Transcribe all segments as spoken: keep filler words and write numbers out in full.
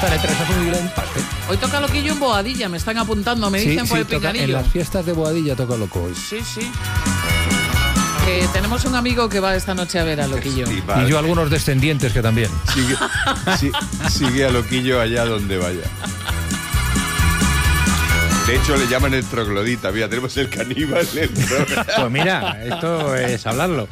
fiesta de tres hace muy bien parte. Hoy toca Loquillo en Boadilla, me están apuntando, me dicen Sí, por sí, el toca, pinganillo. en las fiestas de Boadilla toca Loco hoy. Sí, sí. Que tenemos un amigo que va esta noche a ver a Loquillo. Sí, vale. Y yo algunos descendientes que también. Sigue, sí, sigue a Loquillo allá donde vaya. De hecho, le llaman el troglodita. Mira, tenemos el caníbal, el troglodita. Pues mira, esto es hablarlo.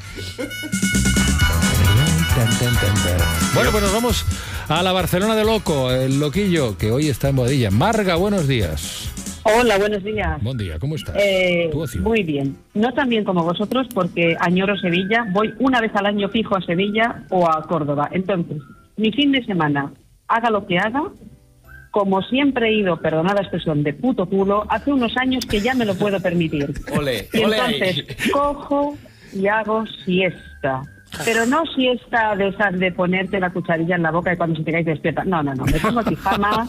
Bueno, pues nos vamos a la Barcelona de Loco, el Loquillo, que hoy está en Boadilla. Marga, buenos días. Hola, buenos días. Buen día, ¿cómo estás? Eh, ¿Tu ocio? muy bien. No tan bien como vosotros, porque añoro Sevilla. Voy una vez al año fijo a Sevilla o a Córdoba. Entonces, mi fin de semana, haga lo que haga, como siempre he ido, perdonad la expresión, de puto culo, hace unos años que ya me lo puedo permitir. Ole, Y ole entonces ahí. cojo y hago siesta. Pero no siesta de esas de ponerte la cucharilla en la boca y cuando se te cae te despierta. No, no, no. Me pongo pijama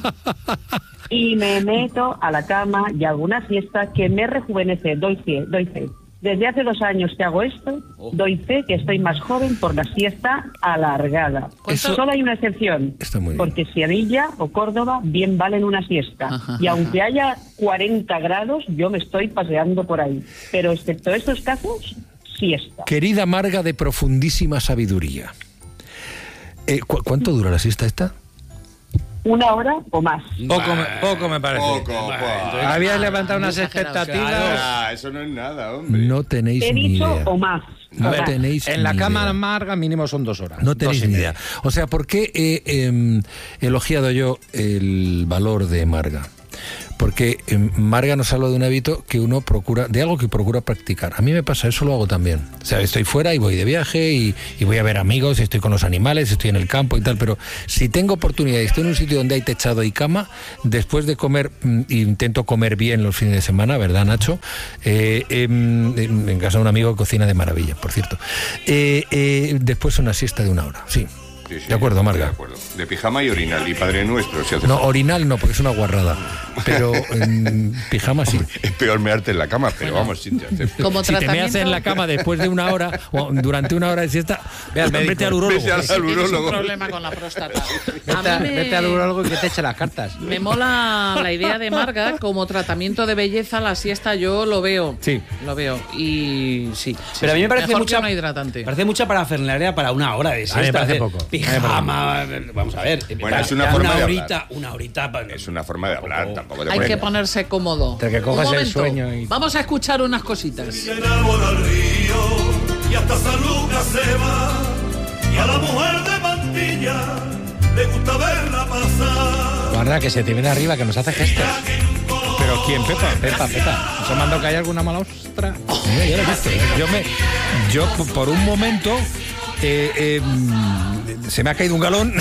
y me meto a la cama y hago una siesta que me rejuvenece. Doy fe, doy fe. Desde hace dos años que hago esto, doy fe que estoy más joven por la siesta alargada. Eso- Solo hay una excepción. Está muy bien. Porque Sevilla o Córdoba bien valen una siesta. Ajá, Y aunque ajá. haya cuarenta grados, yo me estoy paseando por ahí. Pero excepto estos casos, siesta. Querida Marga de profundísima sabiduría. Eh, ¿cu- ¿Cuánto dura la siesta esta? Una hora o más. Poco, me, poco me parece. Poco, pues. Habías levantado unas Muy exagerado, expectativas. Ah, eso no es nada, hombre. No tenéis He ni dicho idea. o más. No o más. tenéis En la ni cama idea. amarga mínimo son dos horas. No tenéis Dos y ni media. idea. O sea, ¿por qué he em, elogiado yo el valor de Marga? Porque em, Marga nos habla de un hábito que uno procura, de algo que procura practicar. A mí me pasa, eso lo hago también. O sea, estoy fuera y voy de viaje y, y voy a ver amigos, y estoy con los animales, estoy en el campo y tal, pero si tengo oportunidad y estoy en un sitio donde hay techado y cama, después de comer, mm, intento comer bien los fines de semana, ¿verdad, Nacho? Eh, em, en en casa de un amigo que cocina de maravilla, por cierto. Eh, eh, después una siesta de una hora, sí. Sí, sí, De acuerdo, estoy Marga. De acuerdo. De pijama y orinal y Padre Nuestro. Si hace No, falta. orinal no, porque es una guarrada. Pero en pijama sí. Es peor mearte en la cama, pero vamos, sin te hacer. Como Si te tratamiento, meas en la cama después de una hora o durante una hora de siesta, ve al médico. Vete al urólogo. Vete al- si tienes un urólogo. problema con la próstata. Vete, A a- mí me- vete al urólogo y que te eche las cartas. Me mola la idea de Marga como tratamiento de belleza, la siesta yo lo veo. Sí. Lo veo. Y sí. sí, Pero a mí sí. me parece Mejor mucha, que una hidratante. parece mucha parafernalia para una hora de siesta. me parece hacer poco. Pijama, vamos a ver. Bueno, es una ya forma de horita, hablar. una horita. pa- Es una forma de hablar, tampoco te Hay pones- que ponerse cómodo. Entre que cojas Un el momento. sueño y- Vamos a escuchar unas cositas. Se enamora al río y hasta San Lucas se va. Y a la mujer de mantilla le gusta verla pasar. Guarda, que se te viene arriba, que nos hace gestos. ¿Pero quién, Pepa? Pepa, Pepa. ¿Os ha mandado que hay alguna mala ostra? Mira, ya lo he visto. Yo, me, yo p- por un momento eh, eh, mm, se me ha caído un galón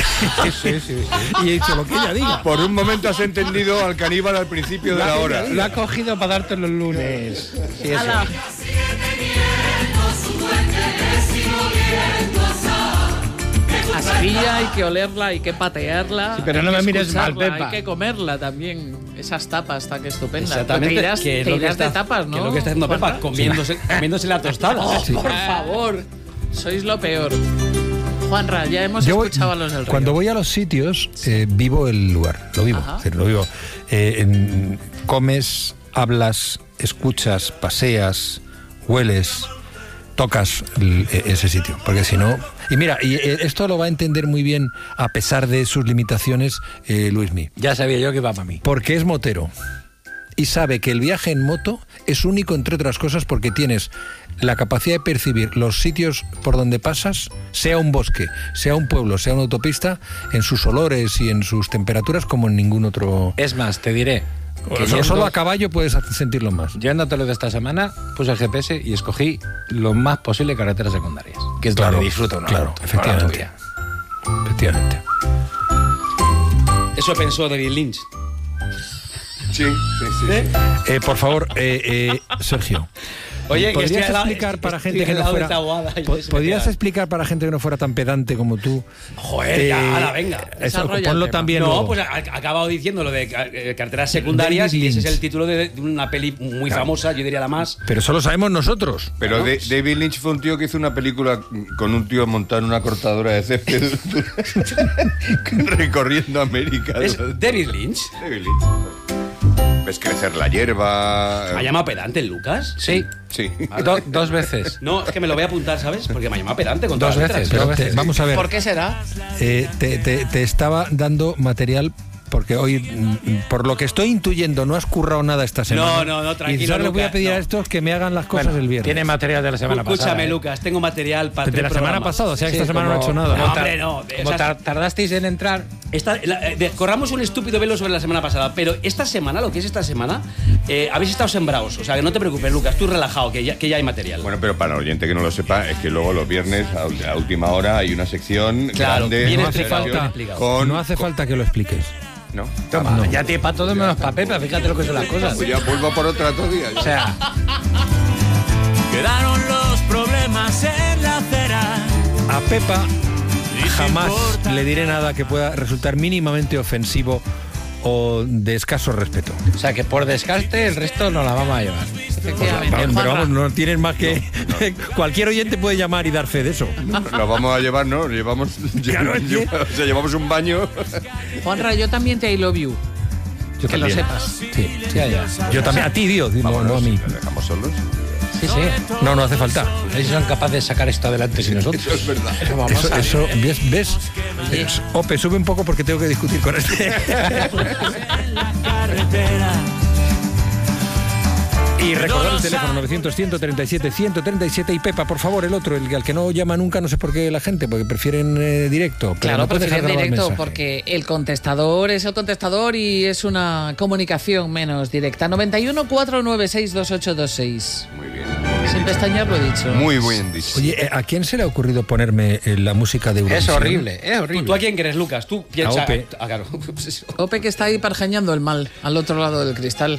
y he dicho lo que ella diga. Por un momento has entendido al caníbal al principio de la hora. Lo ha cogido para darte los lunes. Sí, eso. Ala. A Sevilla hay que olerla, hay que patearla. Sí, pero hay no que me mires mal, escucharla, Pepa. Hay que comerla también. Esas tapas, está que estupenda. Exactamente. Te irás, que es te lo que irás de está, tapas, ¿no? Que es lo que está haciendo Pepa, Juanra? comiéndose, comiéndose la tostada. Oh, por favor. Sois lo peor. Juanra, ya hemos Yo voy- escuchado a los del río. cuando voy a los sitios, eh, vivo el lugar, lo vivo, Ajá. es decir, lo vivo. Eh, en- comes, hablas, escuchas, paseas, hueles, tocas el- e- ese sitio, porque si no... Y mira, y eh, esto lo va a entender muy bien, a pesar de sus limitaciones, eh, Luismi, Ya sabía yo que iba para mí. porque es motero y sabe que el viaje en moto es único, entre otras cosas, porque tienes la capacidad de percibir los sitios por donde pasas, sea un bosque, sea un pueblo, sea una autopista, en sus olores y en sus temperaturas como en ningún otro... Es más, te diré. Que Solo, yendo- solo a caballo puedes hacer- sentirlo más. Yendo a lo de esta semana, puse el G P S y escogí lo más posible carreteras secundarias. Que es Claro, donde disfruto, ¿no? claro, efectivamente. Efectivamente. Eso pensó David Lynch. Sí, sí, sí. Eh, por favor, eh, eh, Sergio, Oye, que ¿podrías estoy al lado- explicar para estoy gente que al no lado de fuera Taboada y po- se me ¿podrías queda- explicar para gente que no fuera tan pedante como tú? Joder, ya, ala, venga. Eso, Desarrolla el ponlo tema. también No, luego. pues ha, ha acabado diciendo lo de eh, carteras secundarias David y ese es Lynch. el título de, de una peli muy famosa, yo diría la más. Pero eso lo sabemos nosotros. Pero de- David Lynch fue un tío que hizo una película con un tío montado en una cortadora de césped recorriendo América. Es David Lynch. David Lynch. Ves crecer la hierba. ¿Me ha llamado pedante el Lucas? Sí, Sí. do- dos veces. No, es que me lo voy a apuntar, ¿sabes? Porque me ha llamado pedante con Dos todas las veces, letras. Pero te- vamos a ver. ¿Por qué será? Eh, te, te- te estaba dando material porque hoy, mm, por lo que estoy intuyendo, no has currado nada esta semana. No, no, no, tranquilo, Y ahora les voy a Lucas, pedir a no. estos que me hagan las cosas Bueno, el viernes. tiene material de la semana Escúchame, pasada. ¿eh? Lucas, tengo material para de la tres semana programas. pasada, o sea que Sí, esta semana no he como- hecho nada. No, como hombre, tar- no, Como esas- tar- tardasteis en entrar. Esta- la- eh, de- corramos un estúpido velo sobre la semana pasada, pero esta semana, lo que es esta semana, eh, habéis estado sembrados. O sea, que no te preocupes, Lucas, tú relajado, que ya, que ya hay material. Bueno, pero para el oyente que no lo sepa, es que luego los viernes, a, ul- a última hora, hay una sección Claro, grande. bien No hace explicado, bien falta, explicado. Con, no hace falta que lo expliques. ¿No? Toma, no. ya tiene para todo menos para Pepe, fíjate lo que son las cosas. Pues ya vuelvo por otra otro día. O sea, Quedaron los problemas en la acera. A Pepa Ni te jamás importa. le diré nada que pueda resultar mínimamente ofensivo o de escaso respeto. o sea que por descarte el resto nos la vamos a llevar. Efectivamente. Vamos, pero Juanra. vamos, no tienes más que... Cualquier oyente puede llamar y dar fe de eso. Lo vamos a llevar, ¿no? Llevamos, Claro, es que- lleva- o sea, llevamos un baño. Juanra, yo también te I love you. Yo que lo también. sepas. Sí. Ya, ya. Yo también, a ti, Dios, no, no a mí. ¿Nos dejamos solos? Sí, sí. No, no hace falta. A ver si son capaces de sacar esto adelante sin nosotros. Eso es verdad. Eso vamos Eso, a ver. eso, ¿ves? ¿Ves? Es- Ope, sube un poco porque tengo que discutir con este. Carretera. Y recordar el teléfono novecientos, ciento treinta y siete, ciento treinta y siete y Pepa, por favor, el otro, el al que no llama nunca, no sé por qué la gente, porque prefieren eh, directo. Pero Claro, no puedes prefieren dejar grabar directo mensaje. porque el contestador es el contestador y es una comunicación menos directa. noventa y uno, cuatrocientos noventa y seis, veintiocho veintiséis. Muy bien. Sin pestañear lo he dicho. Muy bien dicho. Oye, ¿a quién se le ha ocurrido ponerme eh, la música de Es Eurovisión? horrible, es ¿Tú, horrible. tú a quién crees, Lucas? Tú piensa. Ope. Ah, claro. Pues eso. Ope que está ahí parjañando el mal al otro lado del cristal.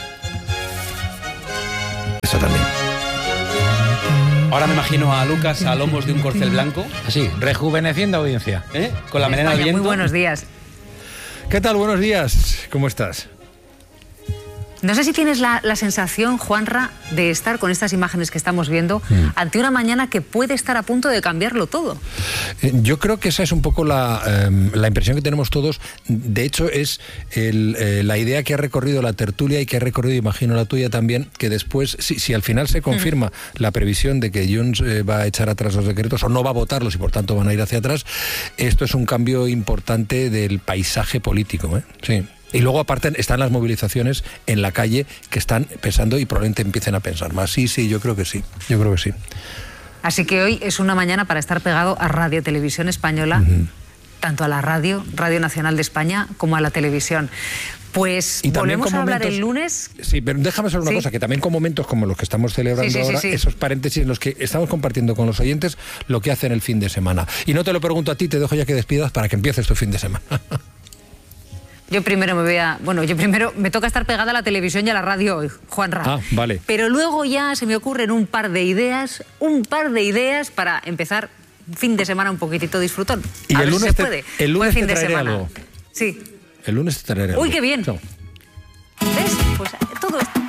Eso también. Ahora me imagino a Lucas a lomos de un corcel blanco, Así, rejuveneciendo audiencia. ¿eh? Con la melena al España, viento. muy buenos días. ¿Qué tal? Buenos días. ¿Cómo estás? No sé si tienes la, la sensación, Juanra, de estar con estas imágenes que estamos viendo ante una mañana que puede estar a punto de cambiarlo todo. Eh, Yo creo que esa es un poco la, eh, la impresión que tenemos todos. De hecho, es el, eh, la idea que ha recorrido la tertulia y que ha recorrido, imagino, la tuya también, que después, si, si al final se confirma la previsión de que Junts eh, va a echar atrás los decretos o no va a votarlos y por tanto van a ir hacia atrás, esto es un cambio importante del paisaje político, ¿eh? Sí. Y luego, aparte, están las movilizaciones en la calle que están pensando y probablemente empiecen a pensar más. Sí, sí, yo creo que sí. Yo creo que sí. Así que hoy es una mañana para estar pegado a Radio Televisión Española, tanto a la radio, Radio Nacional de España, como a la televisión. Pues Y también volvemos con a hablar momentos- el lunes. Sí, pero déjame solo una Sí. cosa, que también con momentos como los que estamos celebrando Sí, sí, sí, ahora, sí. esos paréntesis en los que estamos compartiendo con los oyentes lo que hacen el fin de semana. Y no te lo pregunto a ti, te dejo ya que despidas para que empieces tu fin de semana. Yo primero me voy a... Bueno, yo primero me toca estar pegada a la televisión y a la radio hoy, Juanra. Ah, vale. Pero luego ya se me ocurren un par de ideas, un par de ideas para empezar un fin de semana un poquitito disfrutón. Y A el ver si lunes se te- puede. el lunes Buen fin te de traeré semana. algo. Sí. El lunes te traeré algo. Uy, qué bien. Chao. ¿Ves? Pues todo esto...